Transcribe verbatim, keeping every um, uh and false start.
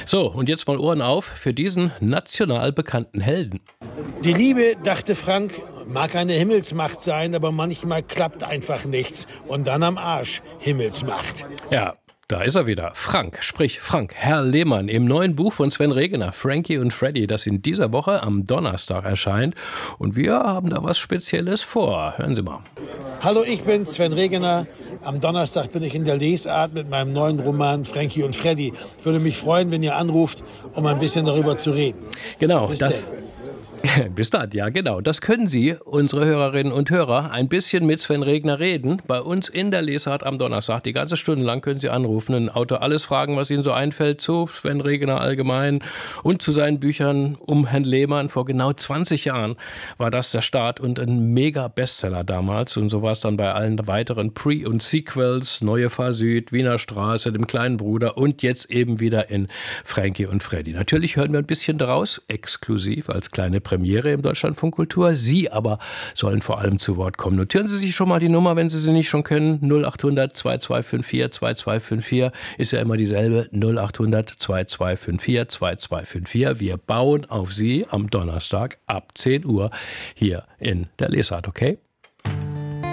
So, und jetzt mal Ohren auf für diesen national bekannten Helden. Die Liebe, dachte Frank, mag eine Himmelsmacht sein, aber manchmal klappt einfach nichts. Und dann am Arsch, Himmelsmacht. Ja, da ist er wieder. Frank, sprich Frank, Herr Lehmann, im neuen Buch von Sven Regener, Frankie und Freddy, das in dieser Woche am Donnerstag erscheint. Und wir haben da was Spezielles vor. Hören Sie mal. Hallo, ich bin Sven Regener. Am Donnerstag bin ich in der Lesart mit meinem neuen Roman Frankie und Freddy. Ich würde mich freuen, wenn ihr anruft, um ein bisschen darüber zu reden. Genau, Bis das... denn. Bis dann, ja genau. Das können Sie, unsere Hörerinnen und Hörer, ein bisschen mit Sven Regner reden. Bei uns in der Lesart am Donnerstag. Die ganze Stunde lang können Sie anrufen, ein Autor alles fragen, was Ihnen so einfällt zu Sven Regner allgemein und zu seinen Büchern um Herrn Lehmann. Vor genau zwanzig Jahren war das der Start und ein Mega-Bestseller damals. Und so war es dann bei allen weiteren Pre- und Sequels, Neue Fahr Süd, Wiener Straße, dem kleinen Bruder und jetzt eben wieder in Frankie und Freddy. Natürlich hören wir ein bisschen daraus, exklusiv als kleine Premiere im Deutschlandfunk Kultur. Sie aber sollen vor allem zu Wort kommen. Notieren Sie sich schon mal die Nummer, wenn Sie sie nicht schon kennen. null acht hundert zwei zwei fünf vier zwei zwei fünf vier ist ja immer dieselbe. null acht hundert zwei zwei fünf vier zwei zwei fünf vier. Wir bauen auf Sie am Donnerstag ab zehn Uhr hier in der Lesart, okay?